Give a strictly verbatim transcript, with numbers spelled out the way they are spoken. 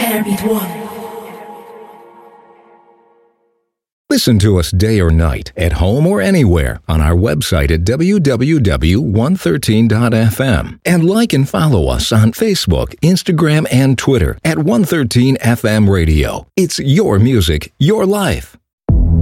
Airbeat One. Listen to us day or night, at home or anywhere, on our website at w w w dot one thirteen dot f m. And like and follow us on Facebook, Instagram, and Twitter at one thirteen F M Radio. It's your music, your life.